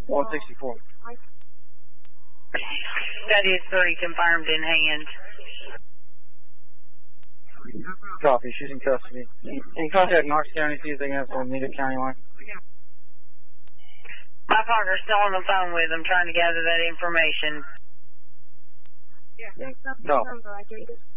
164. That is 3 confirmed in hand. Copy, she's in custody. Can you contact Knox County, see if they can have some Nita County line? My partner's still on the phone with them trying to gather that information. Yeah. No.